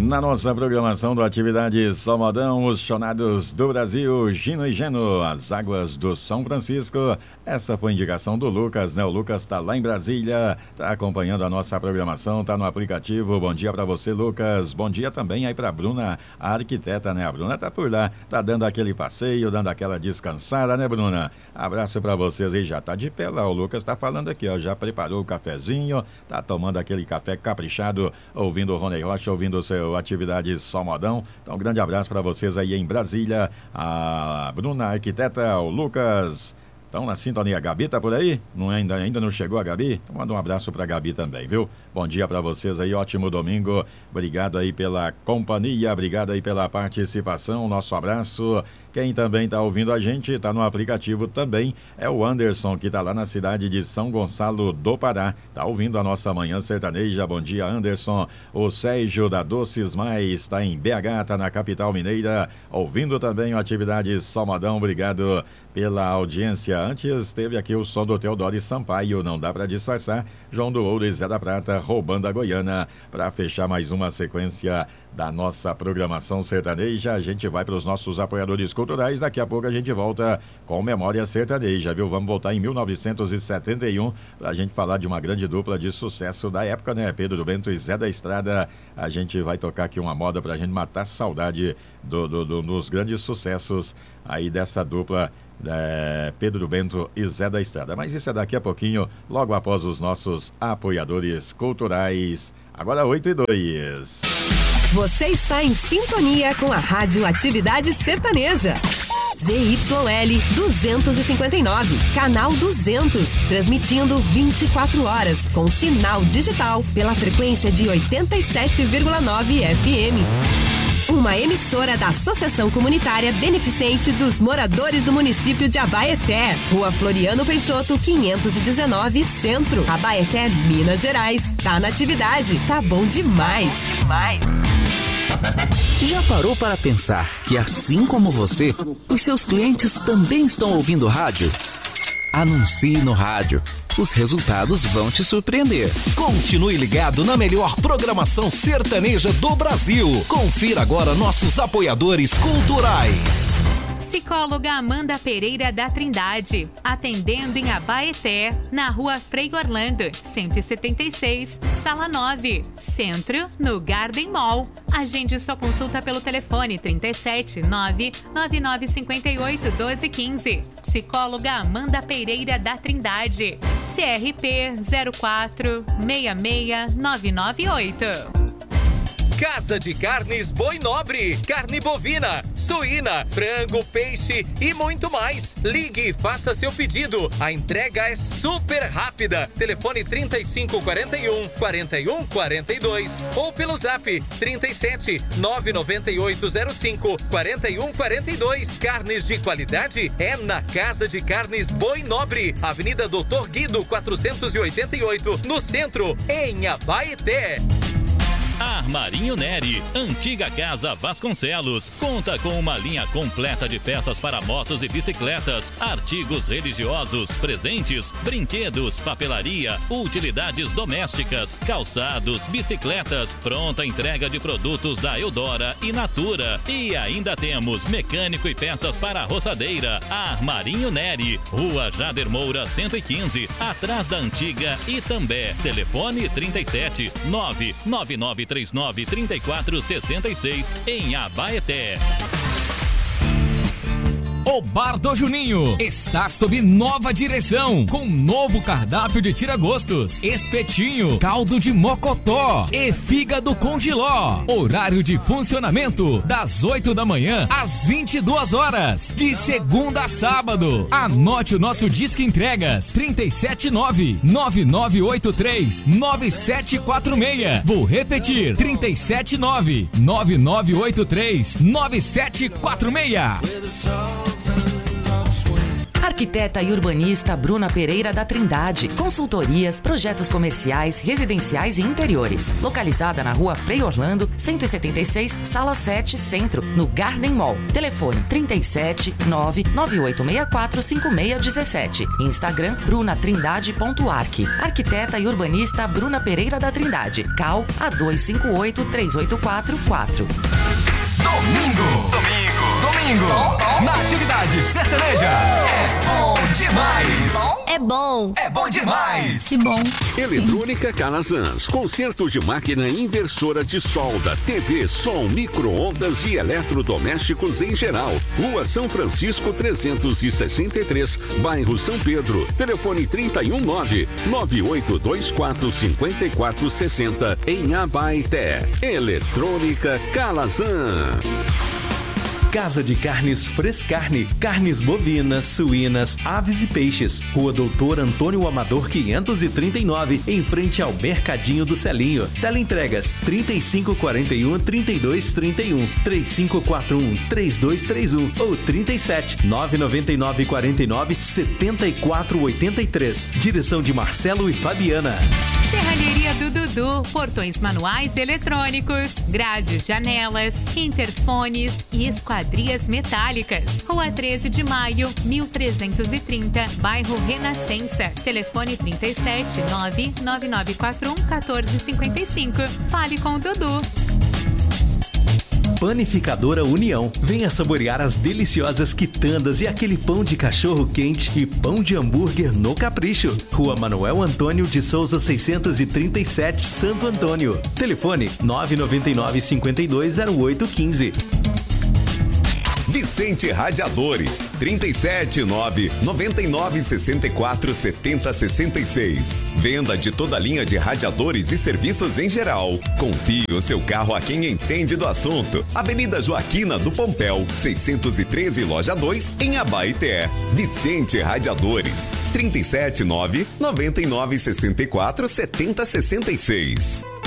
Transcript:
Na nossa programação do Atividade São Modão, os chonados do Brasil, Gino e Geno, as águas do São Francisco. Essa foi a indicação do Lucas, né? O Lucas está lá em Brasília, está acompanhando a nossa programação, está no aplicativo. Bom dia para você, Lucas. Bom dia também aí para a Bruna, a arquiteta, né? A Bruna tá por lá, tá dando aquele passeio, dando aquela descansada, né, Bruna? Abraço para vocês aí, já tá de pé lá. O Lucas tá falando aqui, ó, já preparou o cafezinho, tá tomando aquele café caprichado, ouvindo o Rony Rocha, ouvindo o seu Atividade São Modão. Então, um grande abraço para vocês aí em Brasília, a Bruna, a arquiteta, o Lucas. Então, na sintonia, a Gabi tá por aí? Ainda não chegou a Gabi? Então, manda um abraço pra Gabi também, viu? Bom dia pra vocês aí, ótimo domingo. Obrigado aí pela companhia, obrigado aí pela participação, nosso abraço. Quem também tá ouvindo a gente, tá no aplicativo também, é o Anderson, que tá lá na cidade de São Gonçalo do Pará. Tá ouvindo a nossa Manhã Sertaneja. Bom dia, Anderson. O Sérgio da Doces Mais tá em BH, tá na capital mineira, ouvindo também a Atividade São Modão. Obrigado pela audiência. Antes teve aqui o som do Teodoro Sampaio, não dá para disfarçar. João do Ouro e Zé da Prata roubando a Goiana. Para fechar mais uma sequência da nossa programação sertaneja, a gente vai para os nossos apoiadores culturais. Daqui a pouco a gente volta com Memória Sertaneja, viu? Vamos voltar em 1971 para a gente falar de uma grande dupla de sucesso da época, né? Pedro Bento e Zé da Estrada. A gente vai tocar aqui uma moda para a gente matar saudade dos grandes sucessos aí dessa dupla. Pedro Bento e Zé da Estrada. Mas isso é daqui a pouquinho, logo após os nossos apoiadores culturais. Agora 8:02. Você está em sintonia com a Rádio Atividade Sertaneja. ZYL 259, canal 200, transmitindo 24 horas, com sinal digital, pela frequência de 87,9 FM. Uma emissora da Associação Comunitária Beneficente dos Moradores do Município de Abaeté, Rua Floriano Peixoto, 519, Centro, Abaeté, Minas Gerais. Tá na atividade, tá bom demais. Já parou para pensar que, assim como você, os seus clientes também estão ouvindo rádio? Anuncie no rádio. Os resultados vão te surpreender. Continue ligado na melhor programação sertaneja do Brasil. Confira agora nossos apoiadores culturais. Psicóloga Amanda Pereira da Trindade, atendendo em Abaeté, na Rua Frei Orlando, 176, Sala 9, Centro, no Garden Mall. Agende sua consulta pelo telefone 37 99958 1215. Psicóloga Amanda Pereira da Trindade, CRP 0466998. Casa de Carnes Boi Nobre, carne bovina, suína, frango, peixe e muito mais. Ligue e faça seu pedido. A entrega é super rápida. Telefone 3541-4142 ou pelo zap 37 99805 4142. Carnes de qualidade é na Casa de Carnes Boi Nobre, Avenida Doutor Guido 488, no centro, em Abaeté. Armarinho Neri, antiga Casa Vasconcelos, conta com uma linha completa de peças para motos e bicicletas, artigos religiosos, presentes, brinquedos, papelaria, utilidades domésticas, calçados, bicicletas, pronta entrega de produtos da Eudora e Natura. E ainda temos mecânico e peças para a roçadeira. Armarinho Neri, Rua Jader Moura 115, atrás da antiga Itambé. Telefone 37 99939 3466 em Abaeté. O Bar do Juninho está sob nova direção, com novo cardápio de tira-gostos, espetinho, caldo de mocotó e fígado com jiló. Horário de funcionamento das 8 da manhã às 22 horas, de segunda a sábado. Anote o nosso disque entregas 379-9983-9746. Vou repetir, 379-9983-9746. Arquiteta e urbanista Bruna Pereira da Trindade. Consultorias, projetos comerciais, residenciais e interiores. Localizada na Rua Frei Orlando, 176, Sala 7, Centro, no Garden Mall. Telefone 37 99864 5617. Instagram brunatrindade.arc. Arquiteta e urbanista Bruna Pereira da Trindade. CAL A25838444. Domingo, na Atividade Sertaneja. É bom demais. É bom demais. Que bom. Eletrônica Calazans, consertos de máquina inversora de solda, TV, som, micro-ondas e eletrodomésticos em geral. Rua São Francisco 363, bairro São Pedro. Telefone 319-9824-5460 em Abaeté. Eletrônica Calazans. Casa de Carnes Frescarne, carnes bovinas, suínas, aves e peixes. Rua Doutor Antônio Amador 539, em frente ao Mercadinho do Celinho. Teleentregas 3541-3231, 3541-3231 ou 37 999 49 7483. Direção de Marcelo e Fabiana. Serralheria do Dudu, portões manuais eletrônicos, grades, janelas, interfones e esquadrias metálicas. Rua 13 de Maio, 1330, bairro Renascença. Telefone 37 99941 1455. Fale com o Dudu. Panificadora União. Venha saborear as deliciosas quitandas e aquele pão de cachorro quente e pão de hambúrguer no Capricho. Rua Manuel Antônio de Souza 637, Santo Antônio. Telefone 999-520815. Vicente Radiadores, 379-9964-7066. Venda de toda a linha de radiadores e serviços em geral. Confie o seu carro a quem entende do assunto. Avenida Joaquina do Pompéu, 613, Loja 2, em Abaeté. Vicente Radiadores, 379-9964-7066.